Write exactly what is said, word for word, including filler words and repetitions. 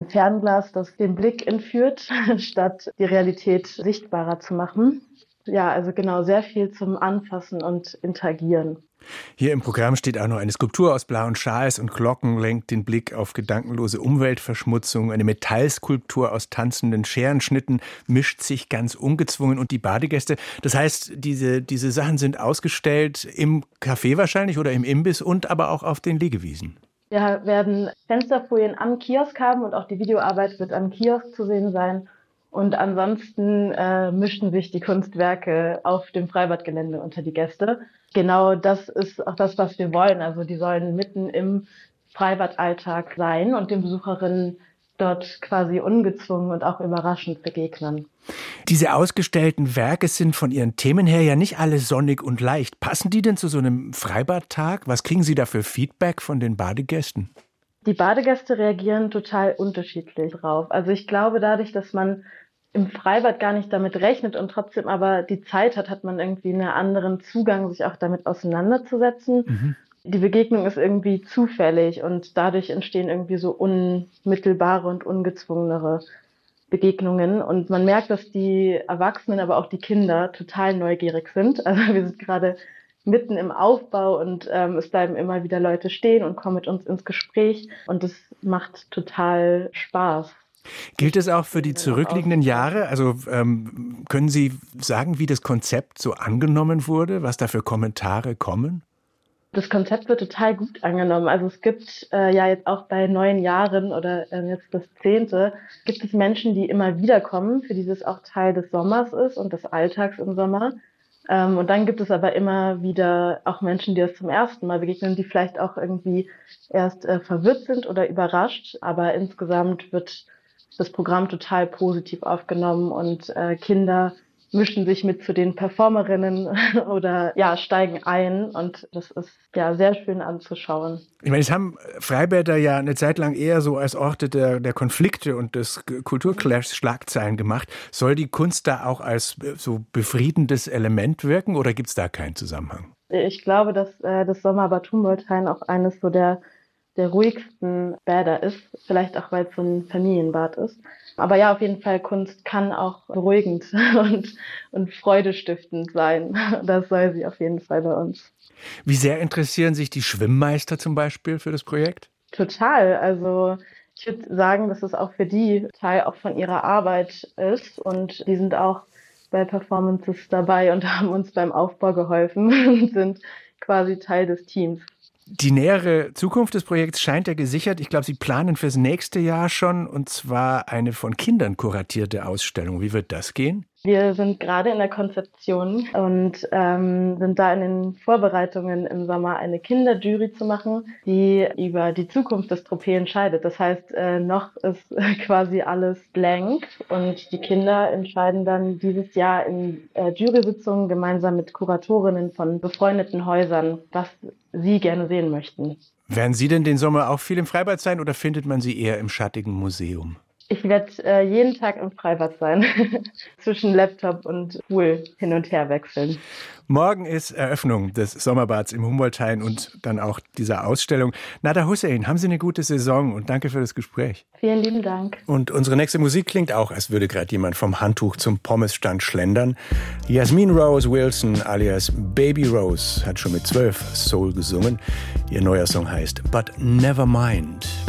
Fernglas, das den Blick entführt, statt die Realität sichtbarer zu machen. Ja, also genau, sehr viel zum Anfassen und Interagieren. Hier im Programm steht auch noch eine Skulptur aus blauen Schals und Glocken, lenkt den Blick auf gedankenlose Umweltverschmutzung. Eine Metallskulptur aus tanzenden Scherenschnitten mischt sich ganz ungezwungen und die Badegäste. Das heißt, diese, diese Sachen sind ausgestellt im Café wahrscheinlich oder im Imbiss und aber auch auf den Liegewiesen. Wir werden Fensterfolien am Kiosk haben und auch die Videoarbeit wird am Kiosk zu sehen sein. Und ansonsten äh, mischen sich die Kunstwerke auf dem Freibadgelände unter die Gäste. Genau das ist auch das, was wir wollen. Also die sollen mitten im Freibadalltag sein und den Besucherinnen dort quasi ungezwungen und auch überraschend begegnen. Diese ausgestellten Werke sind von ihren Themen her ja nicht alle sonnig und leicht. Passen die denn zu so einem Freibadtag? Was kriegen Sie da für Feedback von den Badegästen? Die Badegäste reagieren total unterschiedlich drauf. Also ich glaube, dadurch, dass man im Freibad gar nicht damit rechnet und trotzdem aber die Zeit hat, hat man irgendwie einen anderen Zugang, sich auch damit auseinanderzusetzen. Mhm. Die Begegnung ist irgendwie zufällig und dadurch entstehen irgendwie so unmittelbare und ungezwungenere Begegnungen. Und man merkt, dass die Erwachsenen, aber auch die Kinder total neugierig sind. Also wir sind gerade mitten im Aufbau und ähm, es bleiben immer wieder Leute stehen und kommen mit uns ins Gespräch und das macht total Spaß. Gilt es auch für die zurückliegenden Jahre? Also ähm, können Sie sagen, wie das Konzept so angenommen wurde, was da für Kommentare kommen? Das Konzept wird total gut angenommen. Also es gibt äh, ja jetzt auch bei neuen Jahren oder äh, jetzt das Zehnte, gibt es Menschen, die immer wieder kommen, für die das auch Teil des Sommers ist und des Alltags im Sommer. Ähm, und dann gibt es aber immer wieder auch Menschen, die das zum ersten Mal begegnen, die vielleicht auch irgendwie erst äh, verwirrt sind oder überrascht. Aber insgesamt wird das Programm total positiv aufgenommen und äh, Kinder mischen sich mit zu den Performerinnen oder ja steigen ein und das ist ja sehr schön anzuschauen. Ich meine, es haben Freibäder ja eine Zeit lang eher so als Orte der, der Konflikte und des Kulturclashs Schlagzeilen gemacht. Soll die Kunst da auch als so befriedendes Element wirken oder gibt es da keinen Zusammenhang? Ich glaube, dass äh, das Sommerbad Humboldthain auch eines so der der ruhigsten Bäder ist, vielleicht auch, weil es so ein Familienbad ist. Aber ja, auf jeden Fall, Kunst kann auch beruhigend und, und freudestiftend sein. Das soll sie auf jeden Fall bei uns. Wie sehr interessieren sich die Schwimmmeister zum Beispiel für das Projekt? Total. Also ich würde sagen, dass es auch für die Teil auch von ihrer Arbeit ist und die sind auch bei Performances dabei und haben uns beim Aufbau geholfen und sind quasi Teil des Teams. Die nähere Zukunft des Projekts scheint ja gesichert. Ich glaube, Sie planen fürs nächste Jahr schon, und zwar eine von Kindern kuratierte Ausstellung. Wie wird das gehen? Wir sind gerade in der Konzeption und ähm, sind da in den Vorbereitungen im Sommer eine Kinderjury zu machen, die über die Zukunft des Tropez entscheidet. Das heißt, äh, noch ist quasi alles blank und die Kinder entscheiden dann dieses Jahr in äh, Jury-Sitzungen gemeinsam mit Kuratorinnen von befreundeten Häusern, was sie gerne sehen möchten. Werden Sie denn den Sommer auch viel im Freibad sein oder findet man Sie eher im schattigen Museum? Ich werde äh, jeden Tag im Freibad sein, zwischen Laptop und Pool hin und her wechseln. Morgen ist Eröffnung des Sommerbads im Humboldthain und dann auch dieser Ausstellung. Nada Hussein, haben Sie eine gute Saison und danke für das Gespräch. Vielen lieben Dank. Und unsere nächste Musik klingt auch, als würde gerade jemand vom Handtuch zum Pommesstand schlendern. Yasmin Rose Wilson alias Baby Rose hat schon mit zwölf Soul gesungen. Ihr neuer Song heißt But Never Mind.